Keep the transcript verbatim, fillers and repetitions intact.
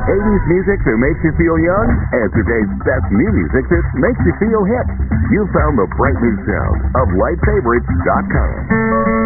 eighties music that makes you feel young and today's best new music that makes you feel hip. You found the bright new sound of light favorites dot com.